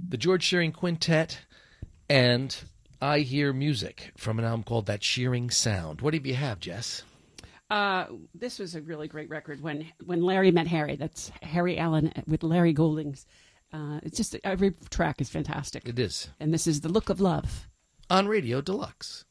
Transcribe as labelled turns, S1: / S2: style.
S1: the George Shearing Quintet, and I Hear Music from an album called That Shearing Sound. What do you have, Jess?
S2: This was a really great record, When Larry Met Harry. That's Harry Allen with Larry Goldings. It's just, every track is fantastic.
S1: It is.
S2: And this is The Look of Love.
S1: On Radio Deluxe.